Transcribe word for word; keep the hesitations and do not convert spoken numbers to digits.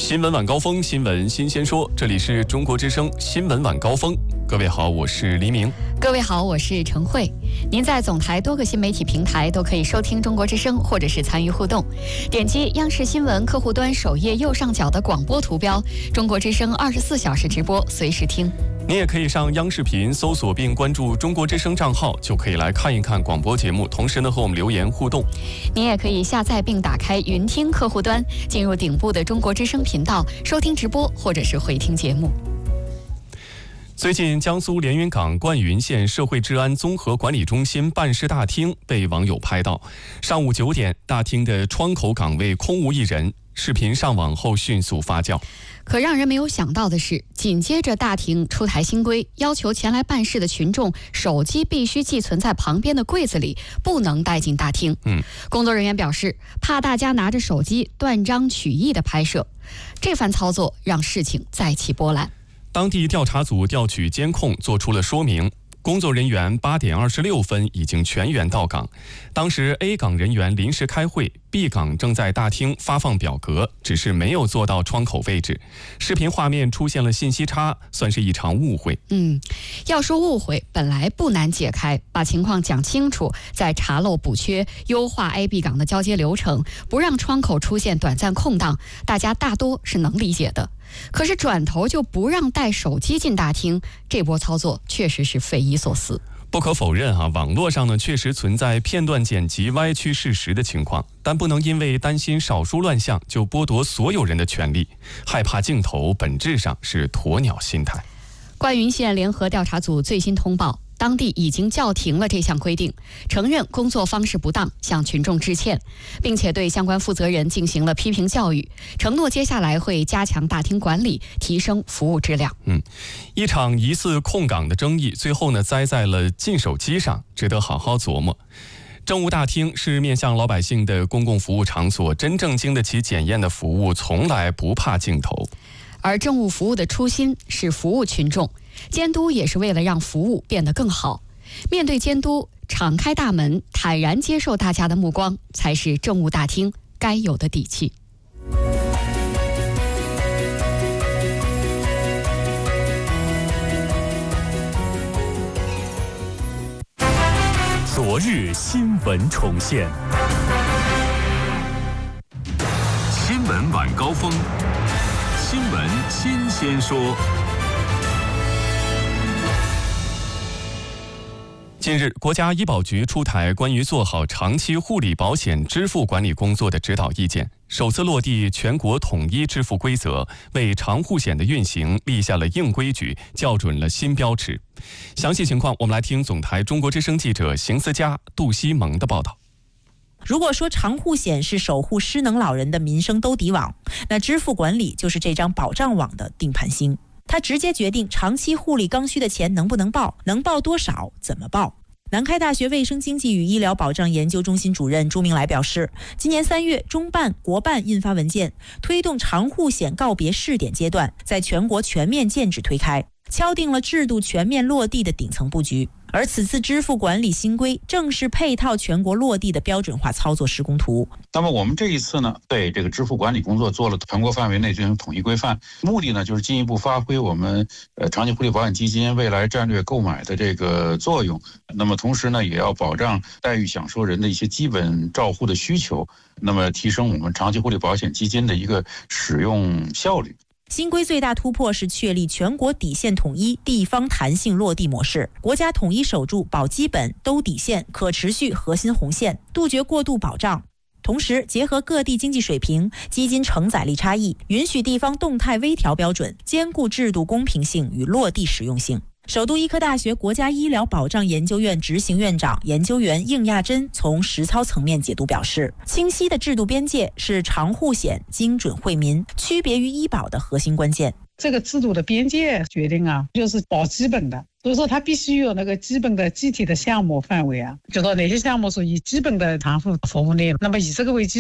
新闻晚高峰，新闻新鲜说，这里是中国之声新闻晚高峰。各位好，我是黎明。 各位好，我是陈慧。您在总台多个新媒体平台都可以收听中国之声，或者是参与互动。点击央视新闻客户端首页右上角的广播图标，中国之声二十四小时直播，随时听。 你也可以上央视频搜索并关注中国之声账号，就可以来看一看广播节目，同时呢和我们留言互动。 你也可以下载并打开云听客户端，进入顶部的中国之声频道，收听直播或者是回听节目。 最近，江苏连云港灌云县社会治安综合管理中心办事大厅被网友拍到，上午九点，大厅的窗口岗位空无一人。视频上网后迅速发酵。 可让人没有想到的是，紧接着大厅出台新规，要求前来办事的群众手机必须寄存在旁边的柜子里，不能带进大厅。 嗯， 工作人员表示，怕大家拿着手机断章取义的拍摄，这番操作让事情再起波澜。 当地调查组调取监控，做出了说明。工作人员八点二十六分已经全员到岗，当时 A 岗人员临时开会 ，B 岗正在大厅发放表格，只是没有做到窗口位置。视频画面出现了信息差，算是一场误会。 嗯，要说误会，本来不难解开，把情况讲清楚，再查漏补缺，优化 A、B 岗的交接流程，不让窗口出现短暂空档，大家大多是能理解的。可是转头就不让带手机进大厅，这波操作确实是匪夷所思。 不可否认啊，网络上呢确实存在片段剪辑歪曲事实的情况，但不能因为担心少数乱象就剥夺所有人的权利。害怕镜头本质上是鸵鸟心态。 灌云县联合调查组最新通报，当地已经叫停了这项规定，承认工作方式不当，向群众致歉，并且对相关负责人进行了批评教育，承诺接下来会加强大厅管理，提升服务质量。 嗯，一场疑似空岗的争议，最后呢栽在了进手机上，值得好好琢磨。政务大厅是面向老百姓的公共服务场所，真正经得起检验的服务，从来不怕镜头。 而政务服务的初心是服务群众，监督也是为了让服务变得更好。面对监督，敞开大门，坦然接受大家的目光，才是政务大厅该有的底气。 昨日新闻重现， 新闻晚高峰，新闻新鲜说。 近日，国家医保局出台关于做好长期护理保险支付管理工作的指导意见，首次落地全国统一支付规则，为长护险的运行立下了硬规矩，校准了新标尺。详细情况，我们来听总台中国之声记者邢思佳、杜西蒙的报道。 如果说长护险是守护失能老人的民生兜底网，那支付管理就是这张保障网的定盘星。它直接决定长期护理刚需的钱能不能报，能报多少，怎么报。南开大学卫生经济与医疗保障研究中心主任朱明来表示，今年三月，中办、国办印发文件，推动长护险告别试点阶段，在全国全面建制推开，敲定了制度全面落地的顶层布局。而此次支付管理新规正是配套全国落地的标准化操作施工图。 那么我们这一次呢，对这个支付管理工作做了全国范围内进行统一规范，目的呢就是进一步发挥我们呃长期护理保险基金未来战略购买的这个作用。那么同时呢，也要保障待遇享受人的一些基本照护的需求，那么提升我们长期护理保险基金的一个使用效率。 新规最大突破是确立全国底线统一、地方弹性落地模式，国家统一守住保基本、兜底线、可持续核心红线，杜绝过度保障。同时，结合各地经济水平、基金承载力差异，允许地方动态微调标准，兼顾制度公平性与落地实用性。首都医科大学国家医疗保障研究院执行院长、研究员应亚珍从实操层面解读表示，清晰的制度边界是长护险精准惠民、区别于医保的核心关键。 这个制度的边界决定啊，就是保基本的，所以说它必须有那个基本的具体的项目范围啊，就说哪些项目属于基本的长护服务内容，那么以这个为基